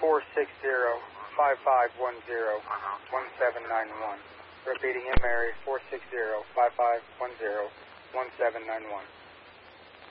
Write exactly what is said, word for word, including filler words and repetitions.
four six zero, five five one zero, one seven nine one. Repeating in Mary, four six zero, five five one zero, one seven nine one.